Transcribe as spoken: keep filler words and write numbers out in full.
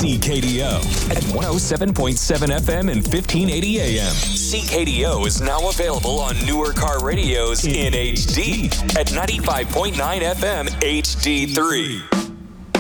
C K D O at one oh seven point seven F M and fifteen eighty A M. C K D O is now available on newer car radios in H D at ninety-five point nine F M H D three.